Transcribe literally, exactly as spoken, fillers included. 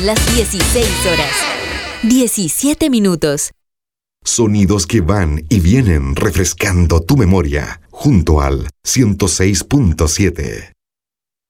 Las dieciséis horas, diecisiete minutos. Sonidos que van y vienen refrescando tu memoria junto al ciento seis punto siete.